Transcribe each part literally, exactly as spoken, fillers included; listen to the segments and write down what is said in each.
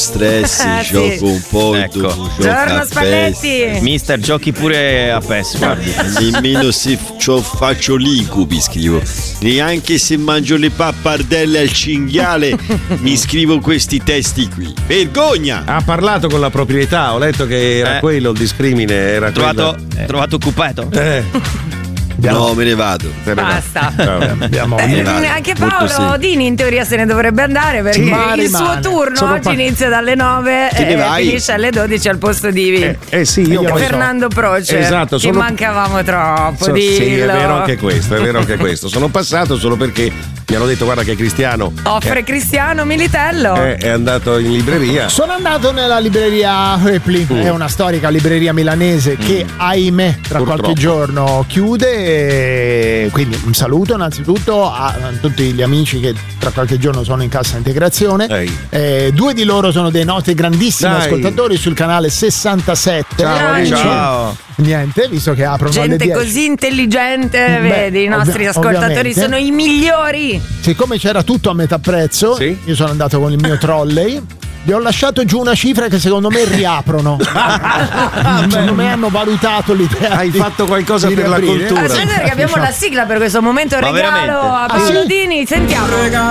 stress, Eh, gioco sì. un po', Ecco. dopo gioco Giorno a Spalletti. PES. Mister, giochi pure a PES, guardi. Nemmeno se f- faccio l'incubi scrivo. Neanche se mangio le pappardelle al cinghiale mi scrivo questi testi qui. Vergogna! Ha parlato con la proprietà, ho letto che era Eh. quello il discrimine, era Trovato, quello- trovato occupato? Eh. No, me ne vado. Basta. Abbiamo Eh, vale, anche molto Paolo semplice. Dini in teoria se ne dovrebbe andare perché Sì, ma il suo rimane. turno Sono oggi pa- inizia dalle nove Te ne e vai? finisce alle dodici al posto di Eh, eh sì, io e poi so- Fernando Proce. Esatto, che sono- mancavamo troppo, So- dillo. sì, è vero anche questo, è vero anche questo. Sono passato solo perché mi hanno detto guarda che Cristiano Offre Cristiano Militello. è, è andato in libreria. Sono andato nella libreria Repli, è una storica libreria milanese che ahimè tra Purtroppo. qualche giorno chiude, e quindi un saluto innanzitutto a, a tutti gli amici che tra qualche giorno sono in cassa integrazione. Ehi. Eh, due di loro sono dei nostri grandissimi Dai. ascoltatori sul canale sessantasette. Ciao, Quindi, ciao. Niente, visto che aprono alle Gente dieci. così intelligente, Beh, vedi, i nostri ovvia- ascoltatori ovviamente. sono i migliori. Siccome c'era tutto a metà prezzo, Sì. io sono andato con il mio trolley. Gli ho lasciato giù una cifra che secondo me riaprono. Secondo me hanno valutato l'idea. Hai di- fatto qualcosa di per la riaprire. cultura. Aspetta perché abbiamo la sigla per questo momento Ma regalo veramente? a Ah, Paolo sì? Dini, sentiamo.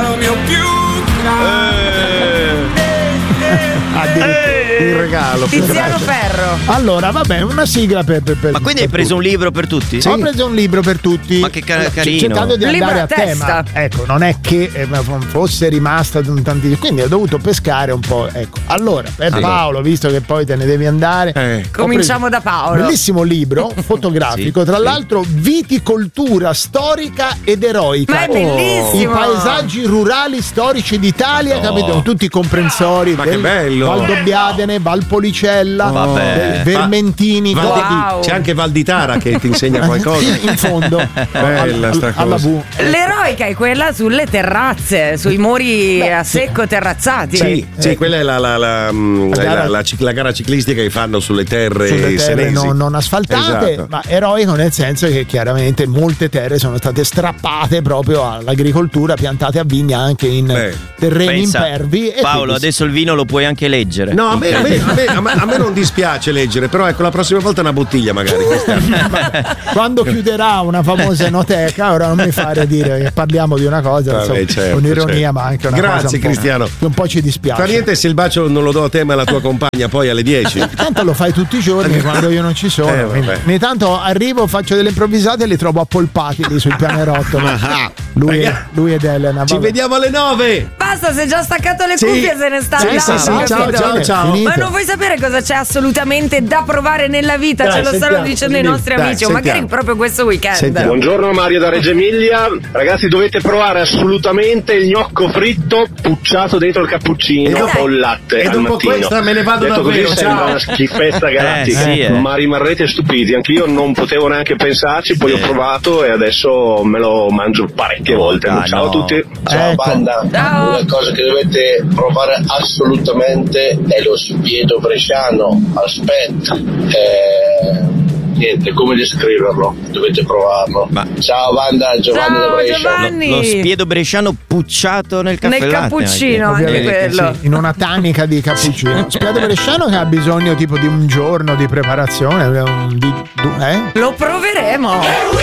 Addirittura. Il regalo. Tiziano Ferro. Allora, vabbè, una sigla per. per, per Ma quindi hai per preso un tutti. libro per tutti? Ho preso un libro per tutti. Ma che ca- C- carino. cercando di Un libro andare a a tema. testa. Ecco, non è che eh, fosse rimasta un tanti. Quindi ho dovuto pescare un po'. Ecco. Allora, per Allora. Paolo, visto che poi te ne devi andare. Eh. ho Cominciamo da preso Paolo. un bellissimo libro fotografico, Sì, tra sì. l'altro viticoltura storica ed eroica. Ma è Oh. bellissimo. I paesaggi rurali storici d'Italia, No. capito? Con tutti i comprensori Ma del che bello. Valdobbiadene, Valpolicella, Oh. Vabbè. Ver- Vermentini, Val- Godi. Wow. C'è anche Valditara che ti insegna qualcosa. In fondo, Bella al- sta alla cosa. V. L'eroica è quella sulle terrazze, sui muri a secco terrazzati. Sì, sì, quella è la, la, la, mm, La la- gara- la cic- la gara ciclistica che fanno sulle terre, Sulle terre senesi. non, non asfaltate, Esatto. ma eroico nel senso che chiaramente molte terre sono state strappate proprio all'agricoltura, piantate a vigna anche in Beh, terreni Pensa, impervi. E Paolo, quindi- adesso il vino lo puoi anche leggere. No, a me, a, me, a, me, a me- a me non dispiace leggere, però ecco la prossima volta una bottiglia magari. quando chiuderà una famosa enoteca, ora non mi fare dire che parliamo di una cosa Vabbè, insomma, certo, con ironia, certo. ma anche una Grazie, cosa un po', Cristiano. che un po' ci dispiace. Fa niente se il bacio non lo do a te ma alla tua compagna poi alle dieci. Tanto lo fai tutti i giorni quando io non ci sono. Eh, quindi vabbè. ogni tanto arrivo, faccio delle improvvisate e li trovo appolpati lì sul pianerottolo. Lui, Raga, lui ed Elena. Ci vabbè. vediamo alle nove. Basta, se già staccato le Sì. cuffie se ne sta Sì, andando. sì, sì, capito? ciao, ciao, ciao. Finito. Ma non vuoi sapere cosa c'è assolutamente da provare nella vita? Dai, Ce lo stanno sentiamo, dicendo i dimmi. nostri Dai, amici, o magari sentiamo. proprio questo weekend. Sentiamo. Buongiorno Mario da Reggio Emilia, ragazzi dovete provare assolutamente il gnocco fritto pucciato dentro il cappuccino E dopo- o il latte e al dopo mattino. questa me ne vado Detto davvero, così sembra ciao. una schifezza galattica, Eh, sì, eh. ma rimarrete stupiti, anch'io non potevo neanche pensarci, poi Sì. ho provato e adesso me lo mangio parecchie volte. dai, Ciao no. a tutti. Ciao Ecco. banda, Ciao. una cosa che dovete provare assolutamente è lo spiedo bresciano. Aspetta, eh, niente, come descriverlo? Dovete provarlo. Ma- Ciao banda, Giovanni da Ciao Brescia. Giovanni. Lo spiedo bresciano pucciato nel caffè Nel latte, cappuccino, anche Ovviamente, quello. sì, in una tanica di cappuccino. Spiado bresciano che ha bisogno tipo di un giorno di preparazione, un- di, du- eh? Lo proveremo.